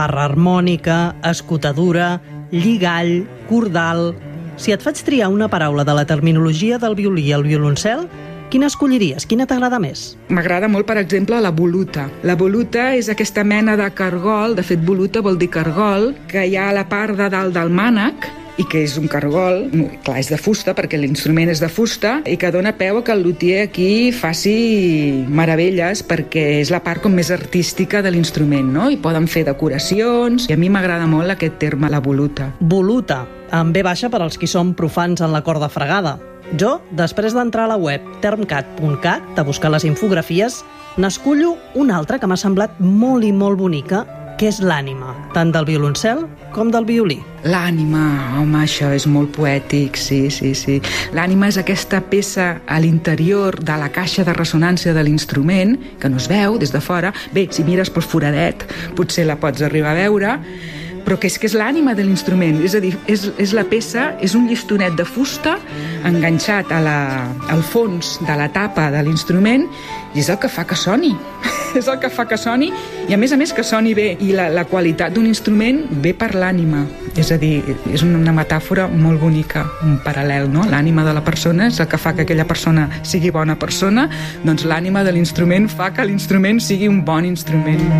Barra harmònica, escotadura, lligall, cordal... Si et faig triar una paraula de la terminologia del violí i el violoncel, quina escolliries? Quina t'agrada més? M'agrada molt, per exemple, la voluta. La voluta és aquesta mena de cargol, de fet, voluta vol dir cargol, que hi ha a la part de dalt del mànec, i que és un cargol, clar, és de fusta, perquè l'instrument és de fusta, i que dona peu a que el luthier aquí faci meravelles, perquè és la part com més artística de l'instrument, no? I poden fer decoracions, i a mi m'agrada molt aquest terme, la voluta. Voluta, amb B baixa per als qui som profans en la corda fregada. Jo, després d'entrar a la web termcat.cat, a buscar les infografies, n'escullo una altra que m'ha semblat molt i molt bonica, que és l'ànima, tant del violoncel com del violí. L'ànima, home, això és molt poètic, sí. L'ànima és aquesta peça a l'interior de la caixa de ressonància de l'instrument, que no es veu des de fora. Bé, si mires pel foradet, potser la pots arribar a veure, però que és l'ànima de l'instrument, és a dir, és la peça, és un llistonet de fusta enganxat al fons de la tapa de l'instrument, i és el que fa que soni. És el que fa que soni, i a més que soni bé. I la qualitat d'un instrument ve per l'ànima. És a dir, és una metàfora molt bonica, un paral·lel, no? L'ànima de la persona és el que fa que aquella persona sigui bona persona, doncs l'ànima de l'instrument fa que l'instrument sigui un bon instrument.